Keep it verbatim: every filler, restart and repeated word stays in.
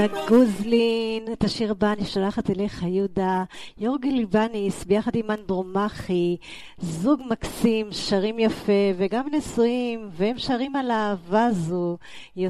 גוזלין, את השיר הבא אני שולחת אליך יהודה, יורגי ליבניס ביחד עם אנדרומחי, זוג מקסים, שרים יפה וגם נשואים, והם שרים על האהבה הזו.